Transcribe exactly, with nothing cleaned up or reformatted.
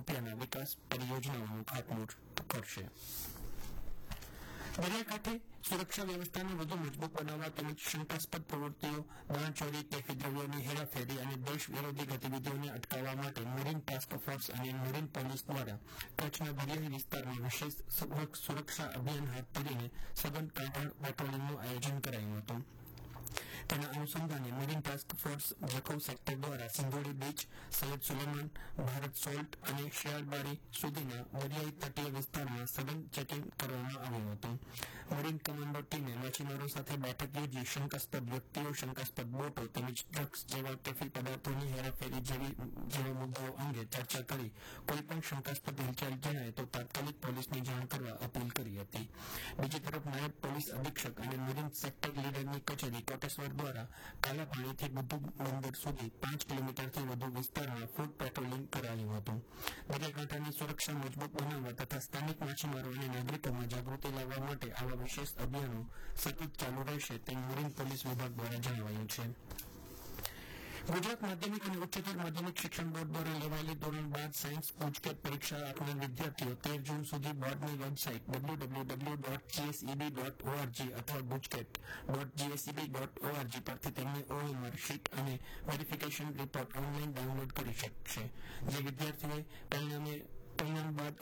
રૂપિયાના વિકાસ પરિયોજનાઓનું ખાતમુહૂર્ત કરશે. દરિયાકાંઠે સુરક્ષા વ્યવસ્થાને વધુ મજબૂત બનાવવા તેમજ શંકાસ્પદ પ્રવૃત્તિઓ, દાણચોરી, કેફી દ્રવ્યોની હેરાફેરી અને દેશ વિરોધી ગતિવિધિઓને અટકાવવા માટે મરીન ટાસ્ક ફોર્સ અને મરીન પોલીસ દ્વારા કચ્છના દરિયાઈ વિસ્તારમાં વિશેષ સુરક્ષા અભિયાન હાથ ધરીને સઘન કાંઠા પેટ્રોલિંગનું આયોજન કરાયું હતું. તેના અનુસંધાને marine task force Jakhau sector દ્વારા સિંધોડી બીચ, સૈયદ સુલેમાન, ભારત સોલ્ટ અને શિયાળબારી સુધીના દરિયાઈ તટીય વિસ્તારમાં સઘન ચેકિંગ કરવામાં આવ્યું હતું. મરીન કમાન્ડો ટીમે માછીમારો સાથે બેઠક યોજી શંકાસ્પદ વ્યક્તિઓ, શંકાસ્પદ બોટો તેમજ ડ્રગ્સ જેવા કેફી પદાર્થોની હેરાફેરી જેવી જેવા મુદ્દાઓ અંગે ચર્ચા કરી કોઈપણ શંકાસ્પદ હિલચાલ જણાય તો તાત્કાલિક પોલીસની જાણ કરવા અપીલ કરી હતી. બીજી તરફ નાયબ પોલીસ અધિક્ષક અને મરીન સેક્ટર લીડરની કચેરી કોટેશ્વર દ્વારા કાલાપાણીથી બુદ્ધુ બંદર સુધી પાંચ કિલોમીટરથી વધુ વિસ્તારમાં ફૂટ પેટ્રોલિંગ કરાયું હતું. દરિયાકાંઠાની સુરક્ષા મજબૂત બનાવવા તથા સ્થાનિક માછીમારો અને નાગરિકોમાં જાગૃતિ લાવવા માટે આવા વિશેષ અભિયાનો સતત ચાલુ રહેશે તેમ મરીન પોલીસ વિભાગ દ્વારા જણાવાયું છે. ગુજરાત માધ્યમિક અને ઉચ્ચતર માધ્યમિક શિક્ષણ બોર્ડ દ્વારા લેવાયેલી ધોરણ બાર સાયન્સ ગુજકેટ પરીક્ષા આપનાર વિદ્યાર્થીઓ તેર જૂન સુધી બોર્ડની website W W W dot GSEB dot ORG અથવા GUJCET dot GSEB dot ORG પરથી તેમની ઓએમઆર શીટ અને વેરિફિકેશન રિપોર્ટ ઓનલાઈન ડાઉનલોડ કરી શકશે. જે વિદ્યાર્થીઓએ પરિણામે પરિણામ બાદ